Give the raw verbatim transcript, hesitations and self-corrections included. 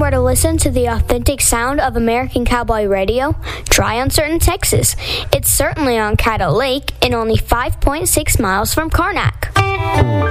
where to listen to the authentic sound of American Cowboy Radio? Try Uncertain, Texas. It's certainly on Caddo Lake and only five point six miles from Karnak.